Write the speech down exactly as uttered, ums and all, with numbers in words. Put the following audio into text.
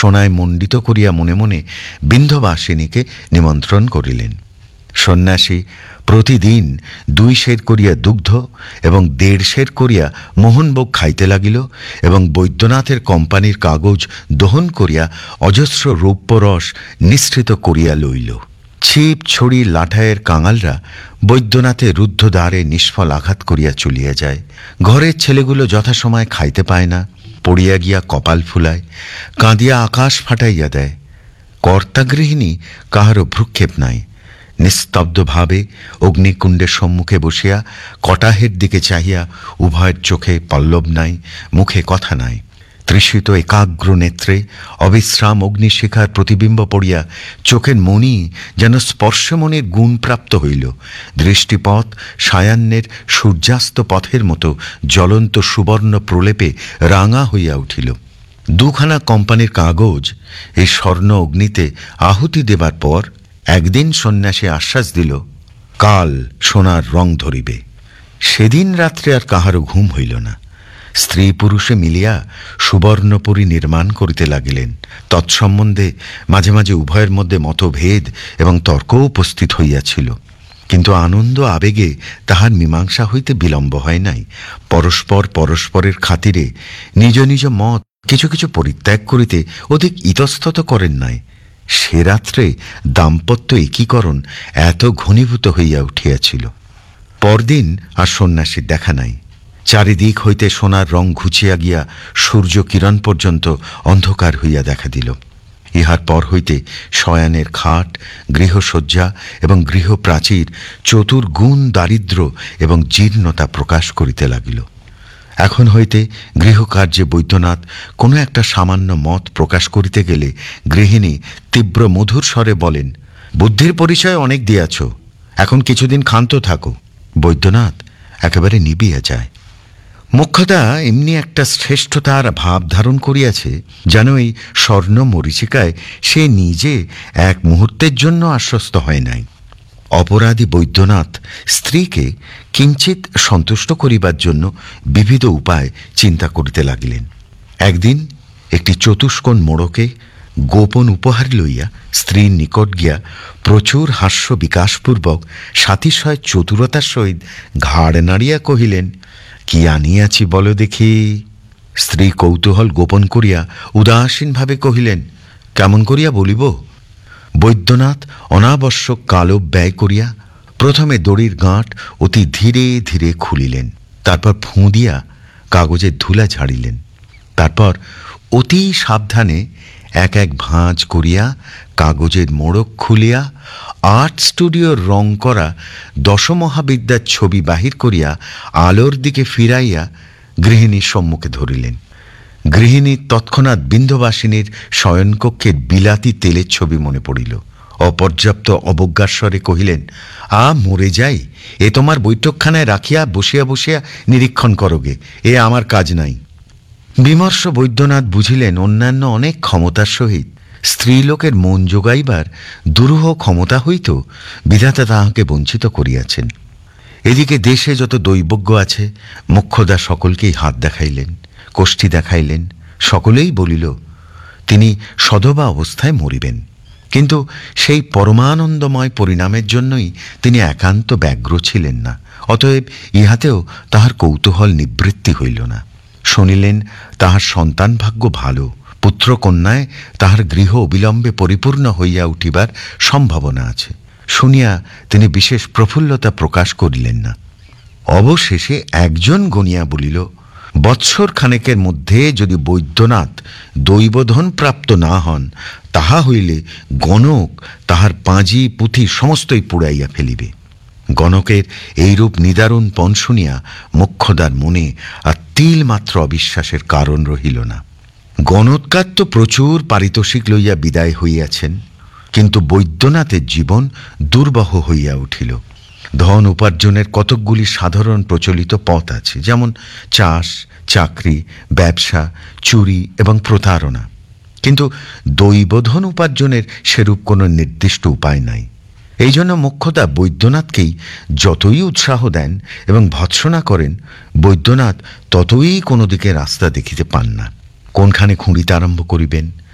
সোনায় মণ্ডিত করিয়া মনে মনে বিন্ধ্যবাসিনীকে নিমন্ত্রণ করিলেন। সন্ন্যাসী প্রতিদিন দুই সের করিয়া দুগ্ধ এবং দেড় সের করিয়া মোহনভোগ খাইতে লাগিল এবং বৈদ্যনাথের কোম্পানির কাগজ দহন করিয়া অজস্র রৌপ্যরস নিঃসৃত করিয়া লইল। ছিপ ছড়ি লাঠায়ের কাঙালরা বৈদ্যনাথের রুদ্ধ দ্বারে নিষ্ফল আঘাত করিয়া চলিয়া যায়। ঘরের ছেলেগুলো যথাসময় খাইতে পায় না, পড়িয়া গিয়া কপাল ফুলায়, কাঁদিয়া আকাশ ফাটাইয়া দেয়। কর্তাগৃহিণী কাহারও ভ্রুক্ষেপ নাই। নিস্তব্ধভাবে অগ্নিকুণ্ডের সম্মুখে বসিয়া কটাহের দিকে চাহিয়া উভয়ের চোখে পল্লব নাই, মুখে কথা নাই। তৃষিত একাগ্র নেত্রে অবিশ্রাম অগ্নিশিখার প্রতিবিম্ব পড়িয়া চোখের মণি যেন স্পর্শমণির গুণ প্রাপ্ত হইল। দৃষ্টিপথ সায়াহ্নের সূর্যাস্ত পথের মতো জ্বলন্ত সুবর্ণ প্রলেপে রাঙা হইয়া উঠিল। দুখানা কোম্পানির কাগজ এই স্বর্ণ অগ্নিতে আহুতি দেবার পর একদিন সন্ন্যাসী আশ্বাস দিল, কাল সোনার রং ধরিবে। সেদিন রাত্রে আর কাহারও ঘুম হইল না। স্ত্রী পুরুষে মিলিয়া সুবর্ণপুরী নির্মাণ করিতে লাগিলেন। তৎসম্বন্ধে মাঝে মাঝে উভয়ের মধ্যে মতভেদ এবং তর্ক উপস্থিত হইয়াছিল, কিন্তু আনন্দ আবেগে তাহার মীমাংসা হইতে বিলম্ব হয় নাই। পরস্পর পরস্পরের খাতিরে নিজ নিজ মত কিছু কিছু পরিত্যাগ করিতে অধিক ইতস্তত করেন নাই। সে রাত্রে দাম্পত্য একীকরণ এত ঘনীভূত হইয়া উঠিয়াছিল। পরদিন আর সন্ন্যাসীর দেখা নাই। চারিদিক হইতে সোনার রং ঘুচিয়া গিয়া সূর্য কিরণ পর্যন্ত অন্ধকার হইয়া দেখা দিল। ইহার পর হইতে শয়ানের খাট, গৃহসজ্জা এবং গৃহপ্রাচীর চতুর্গুণ দারিদ্র্য এবং জীর্ণতা প্রকাশ করিতে লাগিল। এখন হইতে গৃহকার্যে বৈদ্যনাথ কোনো একটা সামান্য মত প্রকাশ করিতে গেলে গৃহিণী তীব্র মধুর স্বরে বলেন, বুদ্ধির পরিচয় অনেক দিয়াছ, এখন কিছুদিন ক্ষান্ত থাকো। বৈদ্যনাথ একেবারে নিবিয়া যায়। মুখ্যতা এমনি একটা শ্রেষ্ঠতার ভাব ধারণ করিয়াছে যেন এই স্বর্ণ মরীচিকায় সে নিজে এক মুহূর্তের জন্য আশ্বস্ত হয় নাই। অপরাধী বৈদ্যনাথ স্ত্রীকে কিঞ্চিত সন্তুষ্ট করিবার জন্য বিবিধ উপায় চিন্তা করিতে লাগিলেন। একদিন একটি চতুষ্কোণ মোড়কে গোপন উপহার লইয়া স্ত্রীর নিকট গিয়া প্রচুর হাস্য বিকাশপূর্বক সাতিশয় চতুরতার সহিত ঘাড় নাড়িয়া কহিলেন, কি আনিয়াছি বলো দেখি। স্ত্রী কৌতূহল গোপন করিয়া উদাসীনভাবে কহিলেন, কেমন করিয়া বলিব। বৈদ্যনাথ অনাবশ্যক কালো ব্যয় করিয়া প্রথমে দড়ির গাঁট অতি ধীরে ধীরে খুলিলেন, তারপর ফুঁ দিয়া কাগজের ধুলা ঝাড়িলেন, তারপর অতি সাবধানে এক এক ভাঁজ করিয়া কাগজের মোড়ক খুলিয়া আর্ট স্টুডিওর রং করা দশমহাবিদ্যার ছবি বাহির করিয়া আলোর দিকে ফিরাইয়া গৃহিণীর সম্মুখে ধরিলেন। গৃহিণী তৎক্ষণাৎ বিন্ধ্যবাসিনীর শয়নকক্ষের বিলাতি তেলের ছবি মনে পড়িল। অপর্যাপ্ত অবজ্ঞাস্বরে কহিলেন, আ মরে যাই, এ তোমার বৈঠকখানায় রাখিয়া বসিয়া বসিয়া নিরীক্ষণ করোগে, এ আমার কাজ নাই। বিমর্ষ বৈদ্যনাথ বুঝিলেন অন্যান্য অনেক ক্ষমতার সহিত স্ত্রীলোকের মন যোগাইবার দুরূহ ক্ষমতা হইত বিধাতা তাহাকে বঞ্চিত করিয়াছেন। এদিকে দেশে যত দৈবজ্ঞ আছে মোক্ষদা সকলকেই হাত দেখাইলেন, কোষ্ঠী দেখাইলেন। সকলেই বলিল তিনি সধবা অবস্থায় মরিবেন, কিন্তু সেই পরমানন্দময় পরিণামের জন্যই তিনি একান্ত ব্যগ্র ছিলেন না। অতএব ইহাতেও তাহার কৌতূহল নিবৃত্তি হইল না। শুনিলেন তাহার সন্তান ভাগ্য ভালো, পুত্রকন্যায় তাহার গৃহ অবিলম্বে পরিপূর্ণ হইয়া উঠিবার সম্ভাবনা আছে। শুনিয়া তিনি বিশেষ প্রফুল্লতা প্রকাশ করিলেন না। অবশেষে একজন গনিয়া বলিল, বৎসর খানেকের মধ্যে যদি বৈদ্যনাথ দৈবধন প্রাপ্ত না হন, তাহা হইলে গণক তাহার পাঁজি পুঁথি সমস্তই পুড়াইয়া ফেলিবে। গণকের এইরূপ নিদারুণ পণ শুনিয়া মোক্ষদার মনে আর তিল মাত্র অবিশ্বাসের কারণ রহিল না। গণৎকার তো প্রচুর পারিতোষিক লইয়া বিদায় হইয়াছেন, কিন্তু বৈদ্যনাথের জীবন দুর্বহ হইয়া উঠিল। ধন উপার্জনের কতকগুলি সাধারণ প্রচলিত পথ আছে, যেমন চাষ, চাকরি, ব্যবসা, চুরি এবং প্রতারণা, কিন্তু দৈবধন উপার্জনের সেরূপ কোনো নির্দিষ্ট উপায় নাই। এই জন্য মোক্ষদা বৈদ্যনাথকেই যতই উৎসাহ দেন এবং ভৎসনা করেন, বৈদ্যনাথ ততই কোনো দিকে রাস্তা দেখিতে পান না। কোনখানে খুঁড়িতে আরম্ভ করিবেন,